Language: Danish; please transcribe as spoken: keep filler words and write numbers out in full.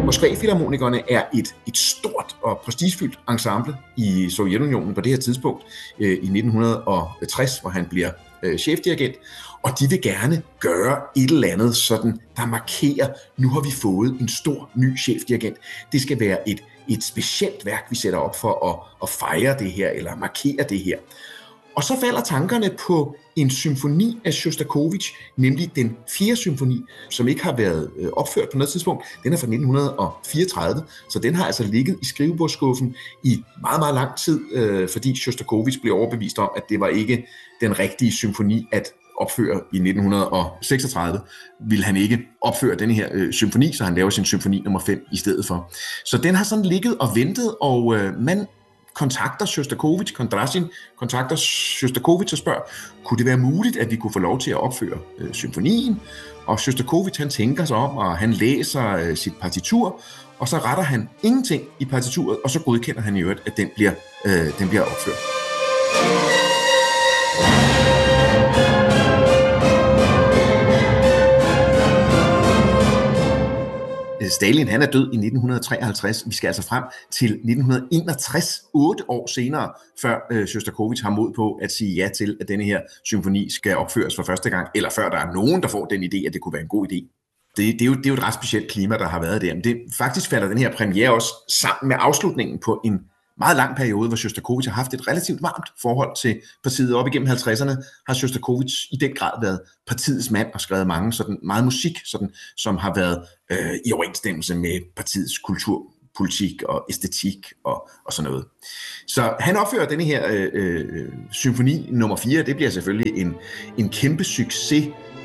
Moskva-filharmonikerne er et, et stort og prestigefyldt ensemble i Sovjetunionen på det her tidspunkt øh, i nitten tres, hvor han bliver øh, chefdirigent, og de vil gerne gøre et eller andet sådan, der markerer, nu har vi fået en stor ny chefdirigent. Det skal være et, et specielt værk, vi sætter op for at, at fejre det her, eller markere det her. Og så falder tankerne på en symfoni af Sjostakovitj, nemlig den fjerde symfoni, som ikke har været opført på noget tidspunkt. Den er fra nitten fireogtredive, så den har altså ligget i skrivebordsskuffen i meget, meget lang tid, øh, fordi Sjostakovitj blev overbevist om, at det var ikke den rigtige symfoni at opføre i nitten seksogtredive. Vil han ikke opføre den her øh, symfoni, så han laver sin symfoni nummer fem i stedet for. Så den har sådan ligget og ventet, og øh, man kontakter Sjostakovitj, Kondrasjin kontakter Sjostakovitj og spørger, kunne det være muligt, at vi kunne få lov til at opføre øh, symfonien? Og Sjostakovitj, han tænker sig om, og han læser øh, sit partitur, og så retter han ingenting i partituret, og så godkender han i øvrigt, at den bliver, øh, den bliver opført. Stalin, han er død i nitten treoghalvtreds. Vi skal altså frem til nitten enogtres, otte år senere, før øh, Sjostakovitj har mod på at sige ja til, at denne her symfoni skal opføres for første gang, eller før der er nogen, der får den idé, at det kunne være en god idé. Det, det, er, jo, det er jo et ret specielt klima, der har været der. Men det, faktisk falder den her premiere også sammen med afslutningen på en meget lang periode, hvor Sjostakovitj har haft et relativt varmt forhold til partiet. Op igennem halvtredserne har Sjostakovitj i den grad været partiets mand og skrevet mange sådan meget musik, sådan, som har været øh, i overensstemmelse med partiets kultur, politik og æstetik og, og sådan noget. Så han opfører denne her øh, øh, symfoni nummer fire. Det bliver selvfølgelig en, en kæmpe succes.